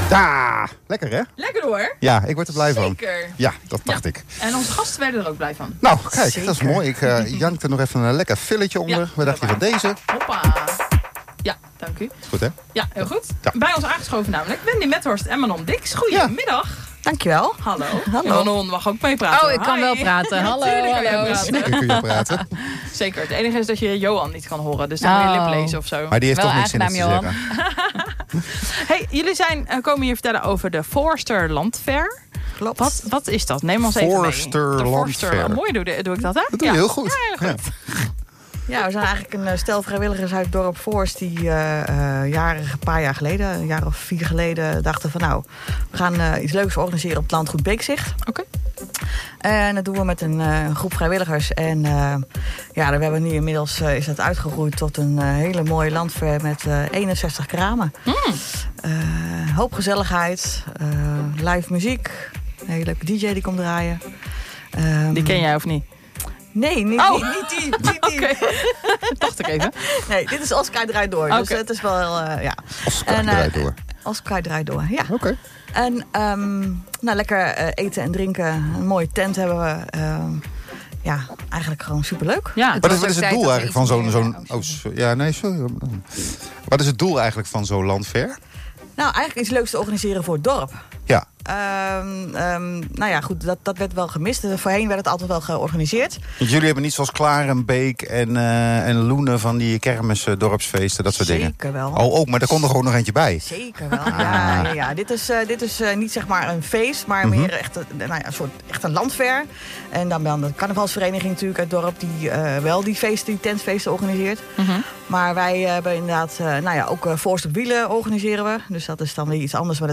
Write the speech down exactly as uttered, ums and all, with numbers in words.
Ja, lekker hè? Lekker hoor. Ja, ik word er blij van. Zeker. Ja, dat dacht Ja. ik. En onze gasten werden er ook blij van. Nou, kijk, Zeker. dat is mooi. Ik uh, jank er nog even een lekker filletje onder. Ja, Wat dacht je van deze? Hoppa. Ja, dank u. Goed hè? Ja, heel goed. Ja. Bij ons aangeschoven namelijk Wendy Methorst en Manon Dix. Goedemiddag. Dankjewel. Hallo. Hallo. Manon mag ook meepraten. Oh, ik kan Hi. wel praten. Hallo, Natuurlijk kan je hallo. praten. Zeker kun je praten. Zeker. Het enige is dat je Johan niet kan horen. Dus dan moet je Oh. lip lezen of zo. Maar die heeft Wel toch niks in het te aangenaam, zeggen. Hey, jullie zijn, uh, komen hier vertellen over de Forster Landfair. Klopt. Wat, wat is dat? Neem ons even mee. Forster De Landfair. Oh, mooi doe, doe ik dat, hè? Dat doe je heel goed. Ja, heel goed. Ja, we zijn eigenlijk een eh, stel vrijwilligers uit het dorp Voorst... die uh, uh, jaren, een paar jaar geleden, een jaar of vier geleden... dachten van nou, we gaan uh, iets leuks organiseren op het landgoed Beekzicht. Oké. En dat doen we met een uh, groep vrijwilligers. En uh, ja, we hebben nu inmiddels uh, is dat uitgegroeid tot een uh, hele mooie landfair... met uh, eenenzestig kramen. Mm. Uh, hoop gezelligheid, uh, live muziek, een hele leuke D J die komt draaien. Um, Die ken jij of niet? Nee, niet, Oh. niet, niet die. Niet die. Oké. Dacht ik even. Nee, dit is Oscar draait door. Dus Oké. het is wel, uh, ja. Oscar En, uh, draait door. Oscar draait door, ja. Oké. En um, nou, lekker uh, eten en drinken. Een mooie tent hebben we. Um, ja, eigenlijk gewoon superleuk. Ja. Wat is, was wat is ook het tijd doel om eigenlijk van iets zo'n... meer- zo'n oh, oh, sorry. Ja, nee, sorry. Wat is het doel eigenlijk van zo'n landfair? Nou, eigenlijk iets leuks te organiseren voor het dorp. Ja. Um, um, nou ja, goed, dat, dat werd wel gemist. Voorheen werd het altijd wel georganiseerd. Want jullie hebben niet zoals Klarenbeek en, uh, en Loenen van die kermis, uh, dorpsfeesten, dat soort dingen. Zeker wel. Oh, ook, maar daar komt er gewoon nog eentje bij. Zeker wel, ja. ja, ja. Dit is, uh, dit is uh, niet zeg maar een feest, maar Mhm. meer echt, een- nou ja, een soort, echt een landfair. En dan wel de carnavalsvereniging natuurlijk uit het dorp... die uh, wel die feesten, die tentfeesten organiseert. Mhm. Maar wij uh, hebben inderdaad, uh, nou ja, ook uh, Forst op wielen organiseren we. Dus dat is dan weer iets anders, maar